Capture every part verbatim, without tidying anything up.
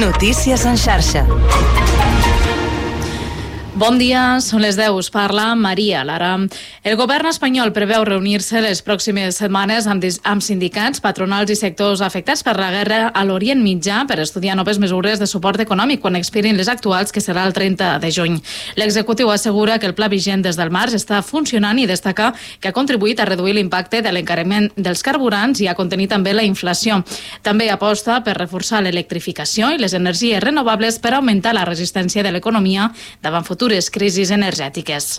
Notícies en xarxa. Bon dia, són les deu, us parla Maria Lara. El govern espanyol preveu reunir-se les pròximes setmanes amb, amb sindicats, patronals i sectors afectats per la guerra a l'Orient Mitjà per estudiar noves mesures de suport econòmic quan expirin les actuals, que serà el trenta de juny. L'executiu assegura que el pla vigent des del març està funcionant i destaca que ha contribuït a reduir l'impacte de l'encariment dels carburants i a contenir també la inflació. També aposta per reforçar l'electrificació i les energies renovables per augmentar la resistència de l'economia davant futures crisis energètiques.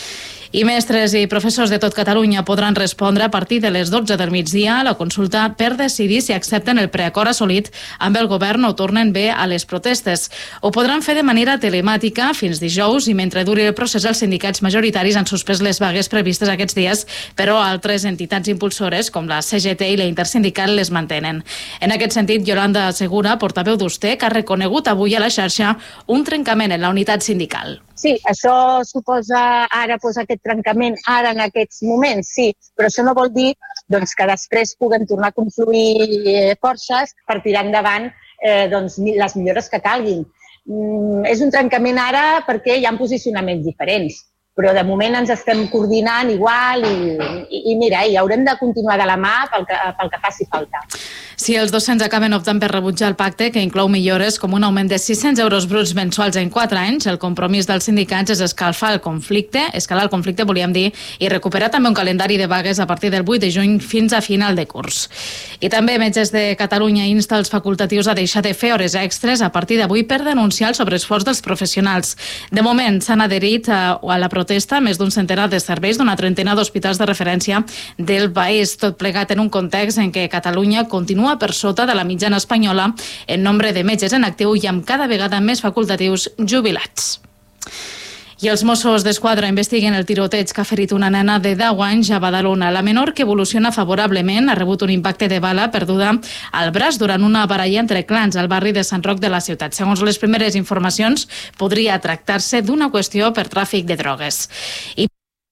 I mestres i professors de tot Catalunya podran respondre a partir de les dotze del migdia a la consulta per decidir si accepten el preacord assolit amb el govern o tornen bé a les protestes. Ho podran fer de manera telemàtica fins dijous i mentre duri el procés els sindicats majoritaris han suspès les vagues previstes aquests dies, però altres entitats impulsores com la C G T i la Intersindical les mantenen. En aquest sentit, Yolanda Segura, portaveu d'Ustec, ha reconegut avui a la xarxa un trencament en la unitat sindical. Sí, això suposa ara pues, aquest trencament, ara en aquests moments, sí, però això no vol dir doncs, que després puguem tornar a confluir forces per tirar endavant eh, doncs, les millores que calguin. Mm, és un trencament ara perquè hi ha posicionaments diferents, però de moment ens estem coordinant igual i, i, i mira, i haurem de continuar de la mà pel que, pel que faci falta. Si els docents acaben optant per rebutjar el pacte, que inclou millores com un augment de sis-cents euros bruts mensuals en quatre anys, el compromís dels sindicats és escalfar el conflicte, escalar el conflicte, volíem dir, i recuperar també un calendari de vagues a partir del vuit de juny fins a final de curs. I també Metges de Catalunya insta els facultatius a deixar de fer hores extres a partir d'avui per denunciar el sobreesforç dels professionals. De moment s'han adherit a, a la protesta més d'un centenar de serveis d'una trentena d'hospitals de referència del país, tot plegat en un context en què Catalunya continua per sota de la mitjana espanyola en nombre de metges en actiu i amb cada vegada més facultatius jubilats. I els Mossos d'Esquadra investiguen el tiroteig que ha ferit una nena de deu anys a Badalona. La menor, que evoluciona favorablement, ha rebut un impacte de bala perduda al braç durant una baralla entre clans al barri de Sant Roc de la ciutat. Segons les primeres informacions, podria tractar-se d'una qüestió per tràfic de drogues. I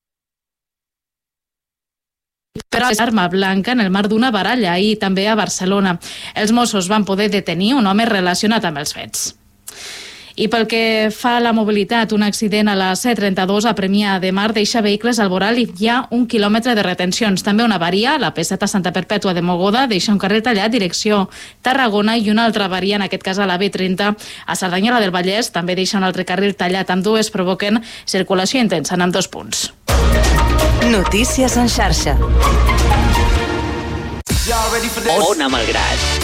però és arma blanca en el marc d'una baralla i també a Barcelona. Els Mossos van poder detenir un home relacionat amb els fets. I pel que fa a la mobilitat, un accident a la C trenta-dos a Premià de Mar deixa vehicles al voral i hi ha un quilòmetre de retencions. També una avaria, la P set a Santa Perpètua de Mogoda, deixa un carrer tallat direcció Tarragona i una altra avaria, en aquest cas a la B trenta a Cerdanyola del Vallès, també deixa un altre carril tallat. Ambdues provoquen circulació intensa en ambdós punts. Notícies en xarxa. Ona Malgrat.